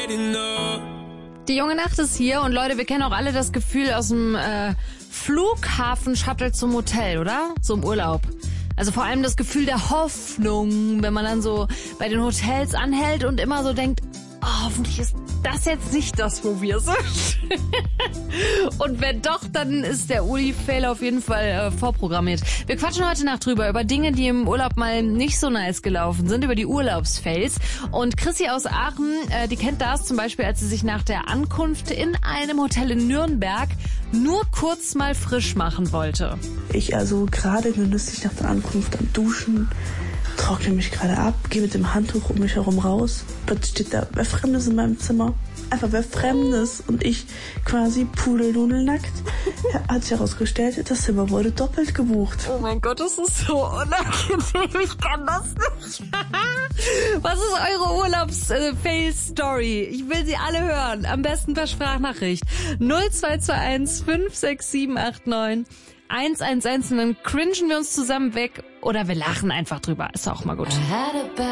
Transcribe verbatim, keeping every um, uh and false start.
Die junge Nacht ist hier und Leute, wir kennen auch alle das Gefühl aus dem äh, Flughafen-Shuttle zum Hotel, oder? So im Urlaub. Also vor allem das Gefühl der Hoffnung, wenn man dann so bei den Hotels anhält und immer so denkt, oh, hoffentlich ist das jetzt nicht das, wo wir sind. Und wenn doch, dann ist der Uli-Fail auf jeden Fall äh, vorprogrammiert. Wir quatschen heute Nacht drüber, über Dinge, die im Urlaub mal nicht so nice gelaufen sind, über die Urlaubsfails. Und Chrissy aus Aachen, äh, die kennt das zum Beispiel, als sie sich nach der Ankunft in einem Hotel in Nürnberg nur kurz mal frisch machen wollte. Ich also gerade genüsslich nach der Ankunft am Duschen, trockne mich gerade ab, gehe mit dem Handtuch um mich herum raus. Plötzlich steht da wer Fremdes in meinem Zimmer. Einfach wer Fremdes. Und ich quasi pudelnudelnackt. Hat sich herausgestellt, das Zimmer wurde doppelt gebucht. Oh mein Gott, das ist so unangenehm. Ich kann das nicht. Was ist eure Urlaubs-Fail-Story? Ich will sie alle hören. Am besten per Sprachnachricht. null zwei zwei eins fünf sechs sieben acht neun eins eins eins und dann cringen wir uns zusammen weg oder wir lachen einfach drüber. Ist auch mal gut.